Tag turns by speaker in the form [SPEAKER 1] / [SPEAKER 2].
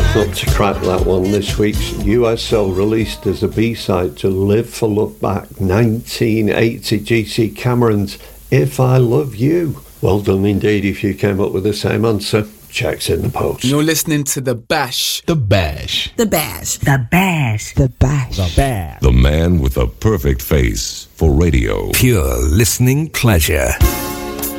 [SPEAKER 1] Up to crack that one, this week's USL released as a B-side to Live for Look Back, 1980 GC Cameron's If I Love You. Well done indeed if you came up with the same answer. Checks in the post.
[SPEAKER 2] You're listening to The Bash.
[SPEAKER 3] The Bash.
[SPEAKER 4] The Bash. The Bash.
[SPEAKER 5] The Bash.
[SPEAKER 3] The Bash.
[SPEAKER 6] The man with the perfect face for radio.
[SPEAKER 3] Pure listening pleasure.